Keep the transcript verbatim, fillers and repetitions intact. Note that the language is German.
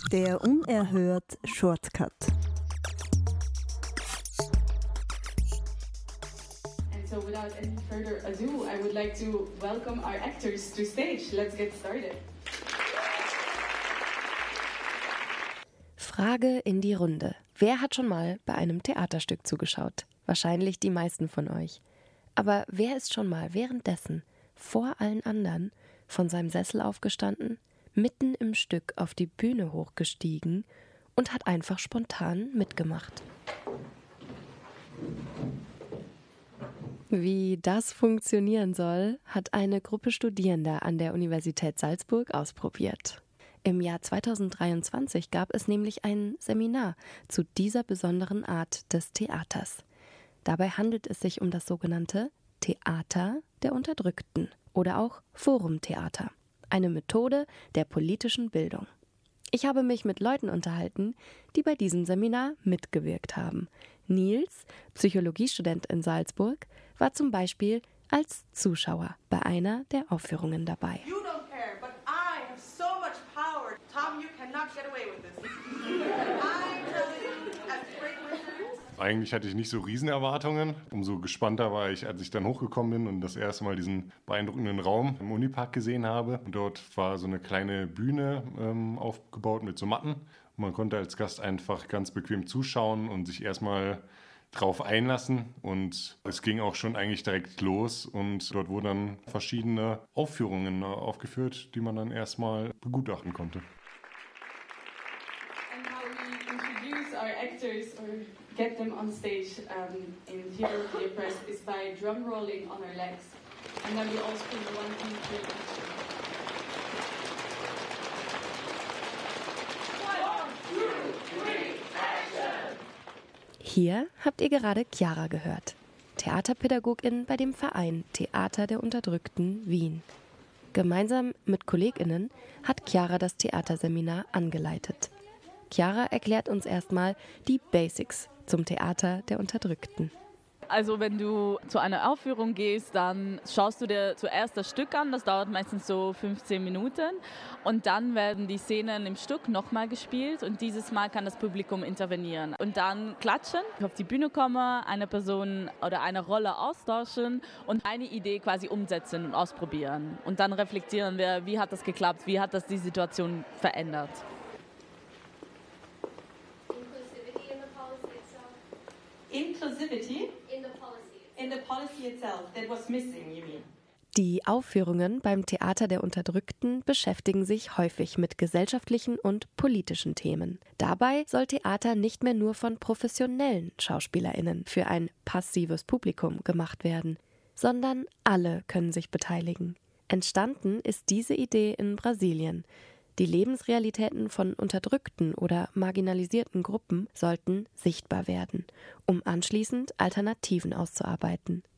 Der unerhört Shortcut. And so without any further ado, I would like to welcome our actors to stage. Let's get started. Frage in die Runde. Wer hat schon mal bei einem Theaterstück zugeschaut? Wahrscheinlich die meisten von euch. Aber wer ist schon mal währenddessen vor allen anderen von seinem Sessel aufgestanden, mitten im Stück auf die Bühne hochgestiegen und hat einfach spontan mitgemacht? Wie das funktionieren soll, hat eine Gruppe Studierender an der Universität Salzburg ausprobiert. Im Jahr zweitausenddreiundzwanzig gab es nämlich ein Seminar zu dieser besonderen Art des Theaters. Dabei handelt es sich um das sogenannte Theater der Unterdrückten oder auch Forumtheater, eine Methode der politischen Bildung. Ich habe mich mit Leuten unterhalten, die bei diesem Seminar mitgewirkt haben. Nils, Psychologiestudent in Salzburg, war zum Beispiel als Zuschauer bei einer der Aufführungen dabei. You don't care, but I have so much power. Tom, you cannot get away with this. I tell you, as great wizards. Eigentlich hatte ich nicht so Riesenerwartungen. Umso gespannter war ich, als ich dann hochgekommen bin und das erste Mal diesen beeindruckenden Raum im Unipark gesehen habe. Und dort war so eine kleine Bühne ähm, aufgebaut mit so Matten. Und man konnte als Gast einfach ganz bequem zuschauen und sich erstmal drauf einlassen. Und es ging auch schon eigentlich direkt los. Und dort wurden dann verschiedene Aufführungen aufgeführt, die man dann erstmal begutachten konnte. And how we introduce our actors or get them on stage um, in Hero of the Oppressed is by drum rolling on our legs. And then we all scream one, two, three, action. One, two, three, action! Hier habt ihr gerade Chiara gehört, Theaterpädagogin bei dem Verein Theater der Unterdrückten Wien. Gemeinsam mit KollegInnen hat Chiara das Theaterseminar angeleitet. Chiara erklärt uns erstmal die Basics zum Theater der Unterdrückten. Also wenn du zu einer Aufführung gehst, dann schaust du dir zuerst das Stück an, das dauert meistens so fünfzehn Minuten und dann werden die Szenen im Stück nochmal gespielt und dieses Mal kann das Publikum intervenieren und dann klatschen, auf die Bühne kommen, eine Person oder eine Rolle austauschen und eine Idee quasi umsetzen und ausprobieren und dann reflektieren wir, wie hat das geklappt, wie hat das die Situation verändert. Inclusivity in the policy. In the policy itself. That was missing, you mean? Die Aufführungen beim Theater der Unterdrückten beschäftigen sich häufig mit gesellschaftlichen und politischen Themen. Dabei soll Theater nicht mehr nur von professionellen SchauspielerInnen für ein passives Publikum gemacht werden, sondern alle können sich beteiligen. Entstanden ist diese Idee in Brasilien. Die Lebensrealitäten von unterdrückten oder marginalisierten Gruppen sollten sichtbar werden, um anschließend Alternativen auszuarbeiten.